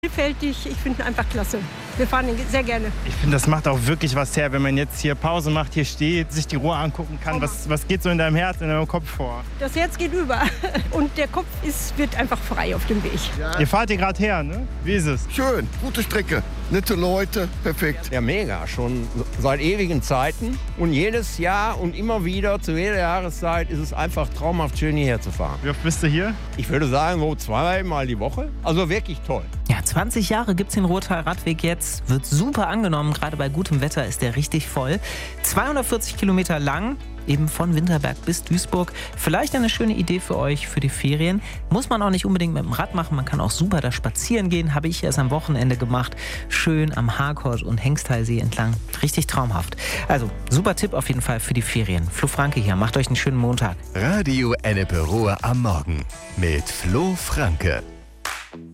Vielfältig, ich finde ihn einfach klasse. Wir fahren ihn sehr gerne. Ich finde, das macht auch wirklich was her, wenn man jetzt hier Pause macht, hier steht, sich die Ruhr angucken kann. Was geht so in deinem Herz, in deinem Kopf vor? Das Herz geht über und der Kopf wird einfach frei auf dem Weg. Ja. Ihr fahrt hier gerade her, ne? Wie ist es? Schön, gute Strecke, nette Leute, perfekt. Ja, mega, schon seit ewigen Zeiten. Und jedes Jahr und immer wieder, zu jeder Jahreszeit, ist es einfach traumhaft schön, hierher zu fahren. Wie oft bist du hier? Ich würde sagen, so 2-mal die Woche. Also wirklich toll. Ja, 20 Jahre gibt es den Ruhrtal-Radweg jetzt. Wird super angenommen. Gerade bei gutem Wetter ist der richtig voll. 240 Kilometer lang, eben von Winterberg bis Duisburg. Vielleicht eine schöne Idee für euch für die Ferien. Muss man auch nicht unbedingt mit dem Rad machen. Man kann auch super da spazieren gehen. Habe ich erst am Wochenende gemacht. Schön am Harkort und Hengstalsee entlang. Richtig traumhaft. Also, super Tipp auf jeden Fall für die Ferien. Flo Franke hier. Macht euch einen schönen Montag. Radio Ennepe Ruhr am Morgen mit Flo Franke.